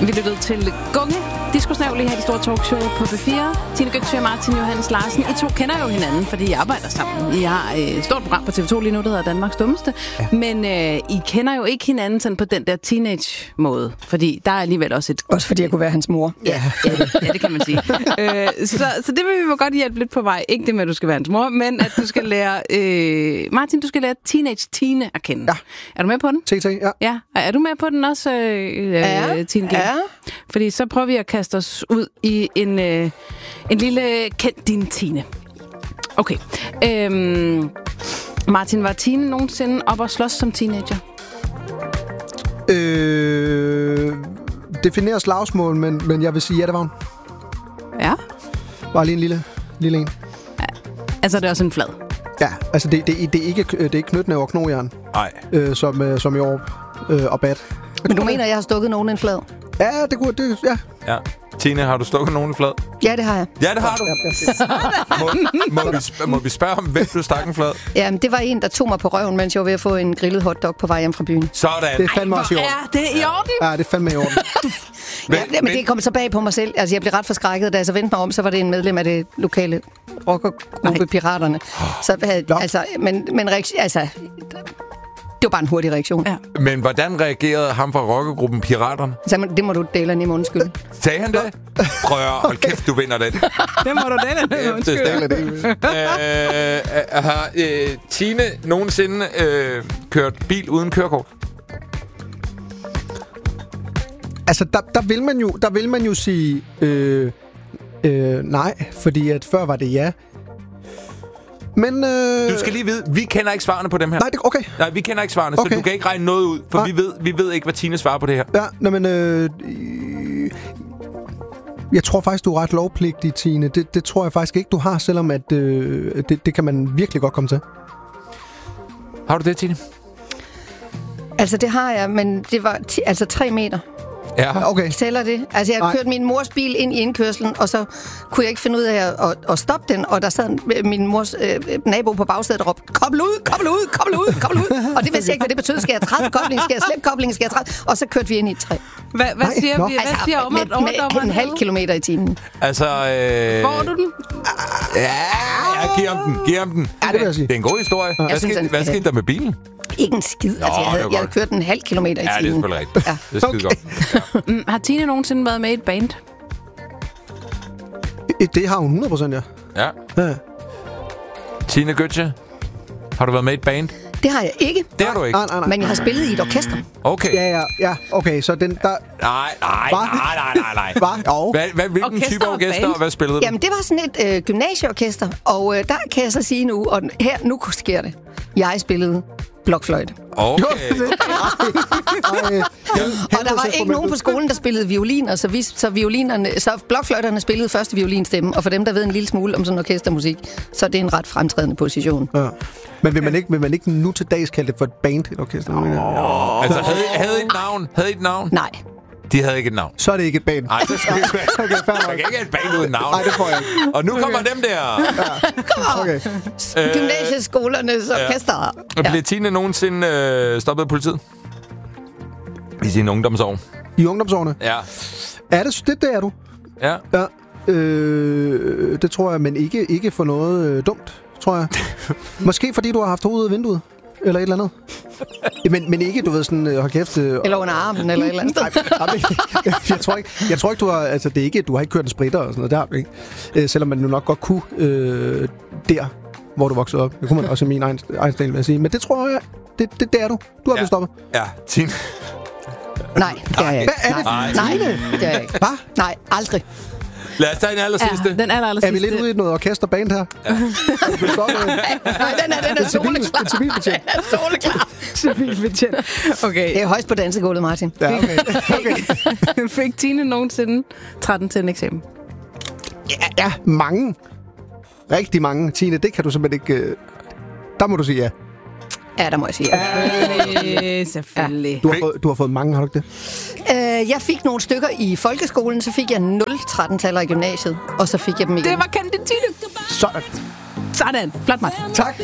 Vi lyttede til Gunge, Disco-snæv lige her i de store talkshow på P4. Tine Götzsche og Martin Johannes Larsen. I to kender jo hinanden, fordi I arbejder sammen. I har et stort program på TV2 lige nu, der hedder Danmarks Dummeste. Ja. Men I kender jo ikke hinanden sådan på den der teenage-måde. Fordi der er alligevel også et... Også fordi jeg kunne være hans mor. Ja, det kan man sige. Så det vil vi godt hjælpe lidt på vej. Ikke det med, at du skal være hans mor, men at du skal lære... Martin, du skal lære Teenage Tine at kende. Ja. Er du med på den? TT, ja. Ja. Er du med på den også, Tine G? Ja. Fordi så prøver vi at kaste os ud i en lille kend din Tine. Okay. Martin, var Tine nogensinde op og slås som teenager? Definerer slagsmål, men jeg vil sige, ja, det var hun. Ja. Bare lige en lille en. Ja. Altså, det er også en flad. Ja, altså det er ikke knytnæve og knogjern. Nej. Som i år og bat. Men du mener, jeg har stukket nogen en flad? Ja, det ja. Ja. Tine, har du stukket nogen en flad? Ja, det har jeg. Ja, det har du. Må vi spørge om, hvem du stak en flad? Jamen, det var en, der tog mig på røven, mens jeg var ved at få en grillet hotdog på vej hjem fra byen. Sådan. Det er fandme også i orden. Ja, det er i orden. Ja, det er fandme i orden. Men det kom så bag på mig selv. Altså, jeg blev ret forskrækket, da jeg så vendte mig om, så var det en medlem af det lokale rockergruppe Piraterne. Så altså, det var bare en hurtig reaktion. Ja. Men hvordan reagerede ham fra rockergruppen Piraterne? Så det må du dele en i undskyld. Sagde han det? Prøv at hold kæft, du vinder den. Det må du dele en undskyld. Har Tine nogensinde kørt bil uden kørekort? Altså, der vil man jo sige nej, fordi at før var det ja. Men du skal lige vide, vi kender ikke svarene på dem her. Nej, okay. Nej, vi kender ikke svarene, okay. Så du kan ikke regne noget ud, for vi ved ikke, hvad Tine svarer på det her. Ja, men jeg tror faktisk, du er ret lovpligtig, Tine. Det tror jeg faktisk ikke, du har, selvom at det kan man virkelig godt komme til. Har du det, Tine? Altså, det har jeg, men det var 3 meter. Ja, okay. Tæller det? Altså, jeg kørte min mors bil ind i indkørslen, og så kunne jeg ikke finde ud af at stoppe den, og der sad min mors nabo på bagsædet og råbte, kobl ud! Og det vidste jeg ikke, hvad det betød. Skal jeg træde kobling? Skal jeg slippe kobling? Skal jeg træde? Og så kørte vi ind i et træ. Hvad siger overdommeren? Med 0,5 kilometer i timen. Altså, får du den? Ja, jeg giver ham den. Ja, det vil jeg sige. Det er en god historie. Hvad skete der med bilen? Ikke en skid. Altså, jeg havde kørt en halv kilometer i timen. Ja, det er selvfølgelig rigtigt. Ja. Det er skide godt. Ja. Har Tine nogensinde været med i et band? Det har hun 100%, ja. Ja. Tine Götzsche, har du været med i et band? Det har jeg ikke. Det har du ikke? Nej. Men jeg har spillet i et orkester. Okay. Ja. Okay, så den der... Nej. Hvilken type orkester, og hvad spillede du? Jamen, det var sådan et gymnasieorkester, og der kan jeg så sige nu, og nu sker det. Jeg spillede blokfløjte. Okay. Og der var ikke nogen på skolen, der spillede violiner, så blokfløjterne spillede første violinstemme, og for dem, der ved en lille smule om sådan orkestermusik, så er det en ret fremtrædende position. Ja. Men vil man ikke nu til dags kalde det for et band, et orkester? Altså, havde I et navn? Nej. De havde ikke et navn. Så er det ikke et band. Nej, det skal ikke være. Okay, fair nok. Man kan ikke have et band uden navn. Nej, det får jeg ikke. Og nu kommer dem der. Okay. Gymnasieskolernes orkester. Blev Tine nogensinde stoppet af politiet? I sine ungdomsår? I ungdomsårene? Ja. Er det er du? Ja. Ja. Det tror jeg, men ikke for noget dumt, tror jeg. Måske fordi du har haft hovedet ud af vinduet. Eller et eller andet. Men ikke, du ved, sådan, hold kæft... Eller under armen, eller et eller andet sted. Jeg tror ikke, du har... Altså, det er ikke, du har ikke kørt en spritter og sådan noget der, ikke? Selvom man jo nok godt kunne der, hvor du voksede op. Det kunne man også i min egen stil, vil jeg sige. Men det tror jeg, det er du. Du har blevet stoppet. Ja, Tine. Nej, det er jeg ikke. Hvad er det? Nej, det er jeg ikke. Hvad? Nej, aldrig. Lad os tage den aller sidste. Ja, den aller sidste. Er vi lidt ude i noget orkesterband her? Ja. Nej, den er soleklar. Den civilbetjent. Den er soleklar. Civilbetjent. Okay. Det er højst på dansegulvet, Martin. Ja, okay. Fik Tine nogensinde 13 til en eksamen? Ja, mange. Rigtig mange. Tine, det kan du simpelthen ikke... Der må du sige ja. Ja, der må jeg sige ja. Selvfølgelig. Du har fået mange, har du ikke det? Jeg fik nogle stykker i folkeskolen, så fik jeg 0 13-taller i gymnasiet, og så fik jeg dem igen. Det var Tine. Sådan. Sådan. Flot, Martin. Tak.